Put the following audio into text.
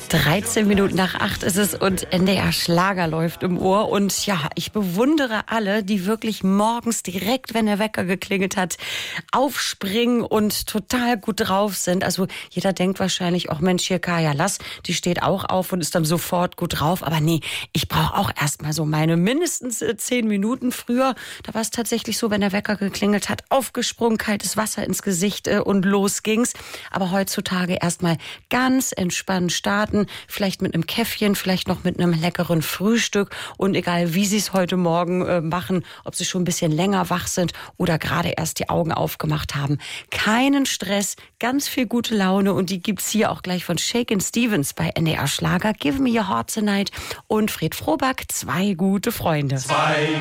13 Minuten nach 8 ist es und NDR Schlager läuft im Ohr. Und ja, ich bewundere alle, die wirklich morgens direkt, wenn der Wecker geklingelt hat, aufspringen und total gut drauf sind. Also jeder denkt wahrscheinlich, auch Mensch, hier Kaya Lass, die steht auch auf und ist dann sofort gut drauf. Aber nee, ich brauche auch erstmal so meine mindestens 10 Minuten. Früher, da war es tatsächlich so, wenn der Wecker geklingelt hat, aufgesprungen, kaltes Wasser ins Gesicht und los ging's. Aber heutzutage erstmal ganz entspannt starten. Vielleicht mit einem Käffchen, vielleicht noch mit einem leckeren Frühstück. Und egal, wie Sie es heute Morgen machen, ob Sie schon ein bisschen länger wach sind oder gerade erst die Augen aufgemacht haben. Keinen Stress, ganz viel gute Laune. Und die gibt's hier auch gleich von Shakin' Stevens bei NDR Schlager. Give Me Your Heart Tonight und Fred Frohbach, zwei gute Freunde.